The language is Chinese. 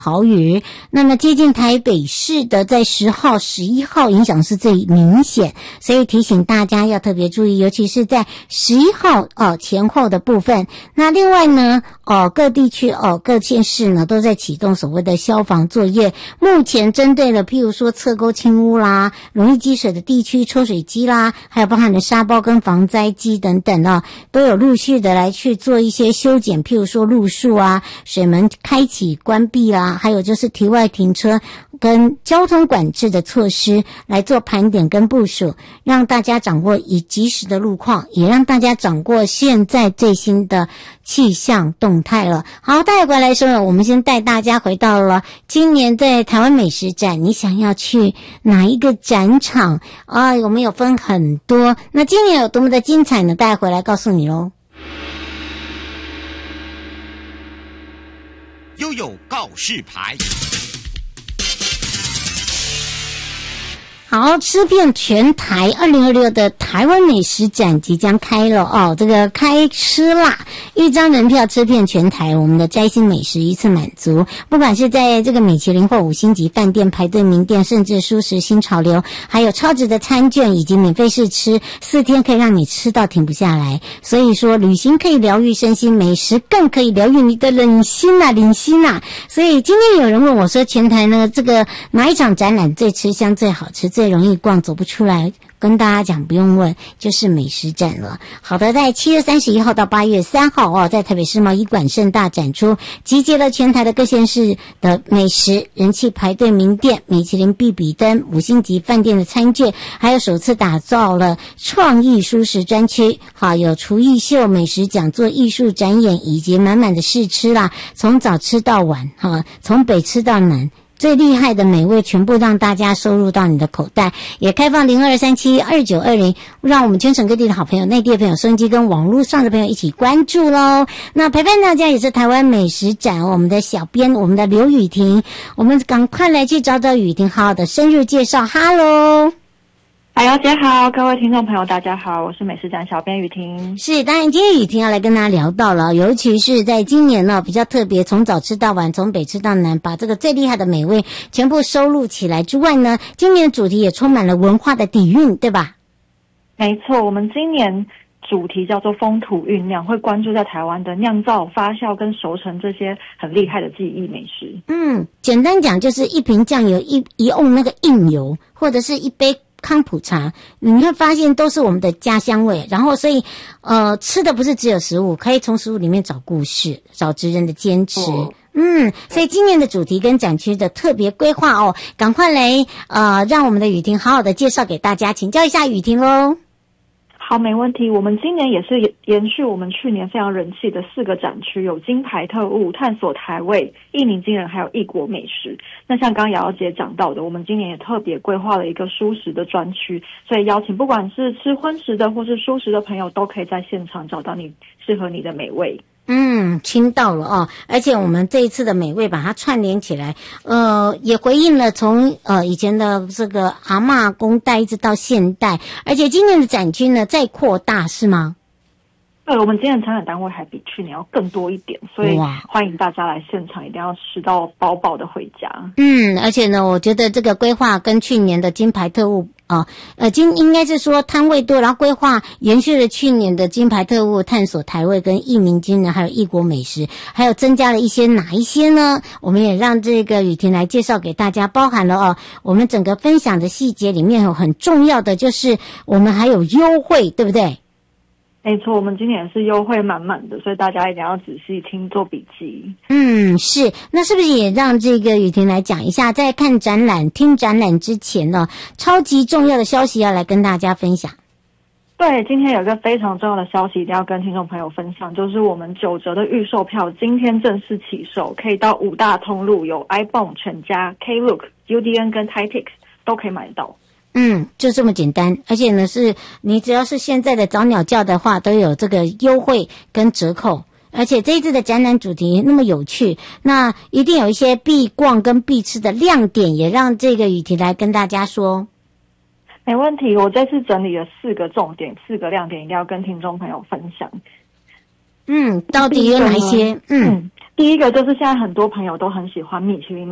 豪雨，那么接近台北市的在10号、11号影响是最明显，所以提醒大家要特别注意，尤其是在11号前后的部分。那另外呢各地区各县市呢都在启动所谓的消防作业，目前针对了譬如说侧沟清污啦、容易积水的地区抽水机啦，还有包含的沙包跟防灾机等等都有陆续的来去做一些修剪，譬如说路树啊、水门开启关闭啦，还有就是题外停车跟交通管制的措施来做盘点跟部署，让大家掌握以及时的路况，也让大家掌握现在最新的气象动态了。好，带回来说，我们先带大家回到了今年在台湾美食展，你想要去哪一个展场我们有分很多，那今年有多么的精彩呢？带回来告诉你咯。 悠悠告示牌。 好，吃遍全台2026的台湾美食展即将开了这个开吃啦，1张人票吃遍全台，我们的摘星美食一次满足，不管是在这个米其林或5星级饭店、排队名店，甚至蔬食新潮流，还有超值的餐券以及免费试吃，4天可以让你吃到停不下来。所以说旅行可以疗愈身心，美食更可以疗愈你的领心啊。所以今天有人问我说，全台呢这个哪一场展览最吃香、最好吃、最容易逛走不出来，跟大家讲不用问，就是美食展了。好的，在7月31号到8月3号在台北世贸一馆盛大展出，集结了全台的各县市的美食、人气排队名店、米其林必比登、5星级饭店的餐券，还有首次打造了创意蔬食专区，好，有厨艺秀、美食讲座、艺术展演以及满满的试吃啦，从早吃到晚从北吃到南，最厉害的美味全部让大家收入到你的口袋，也开放02372920，让我们全省各地的好朋友、内地的朋友、收音机跟网络上的朋友一起关注咯。那陪伴大家也是台湾美食展我们的小编，我们的刘雨婷，我们赶快来去找找雨婷好好的深入介绍。哈喽， 海瑶姐好，各位听众朋友大家好，我是美食展小编雨婷。 是，当然今天雨婷要来跟大家聊到了，尤其是在今年呢比较特别，从早吃到晚，从北吃到南，把这个最厉害的美味全部收录起来之外呢，今年的主题也充满了文化的底蕴，对吧？ 没错，我们今年主题叫做风土酝酿，会关注在台湾的酿造、发酵跟熟成这些很厉害的记忆美食。 简单讲就是一瓶酱油，一瓮那个硬油，或者是一杯康普茶，你会发现都是我们的家乡味。然后所以吃的不是只有食物，可以从食物里面找故事，找职人的坚持。所以今年的主题跟展区的特别规划赶快来让我们的雨婷好好的介绍给大家，请教一下雨婷咯。 好，没问题。我们今年也是延续我们去年非常人气的4个展区，有金牌特务、探索台味、一鸣惊人，还有异国美食。那像刚刚瑶瑶姐讲到的，我们今年也特别规划了一个蔬食的专区，所以邀请不管是吃荤食的或是蔬食的朋友，都可以在现场找到你适合你的美味。 听到了而且我们这一次的美味把它串联起来，也回应了从以前的这个阿嬷公代一直到现代，而且今年的展区呢再扩大，是吗？ 对，我们今年的参展单位还比去年要更多一点，所以欢迎大家来现场，一定要吃到饱饱的回家。 而且呢，我觉得这个规划跟去年的金牌特务应该是说摊位多，然后规划延续了去年的金牌特务、探索台味跟一鸣惊人，还有异国美食，还有增加了一些哪一些呢？我们也让这个雨婷来介绍给大家，包含了我们整个分享的细节里面有很重要的就是我们还有优惠，对不对？ 没错，我们今年是优惠满满的，所以大家一定要仔细听，做笔记。 是，那是不是也让这个雨婷来讲一下，在看展览、听展览之前呢，超级重要的消息要来跟大家分享？ 对，今天有一个非常重要的消息一定要跟听众朋友分享，就是我们9折的预售票今天正式起售，可以到5大通路，有 iBon、全家、Klook、UDN 跟 Titix 都可以买到。 就这么简单，而且呢是你只要是现在的早鸟价的话，都有这个优惠跟折扣。而且这一次的展览主题那么有趣，那一定有一些必逛跟必吃的亮点，也让这个雨婷来跟大家说。 没问题，我这次整理了4个重点，4个亮点，一定要跟听众朋友分享。 到底有哪一些？ 第一个就是现在很多朋友都很喜欢米其林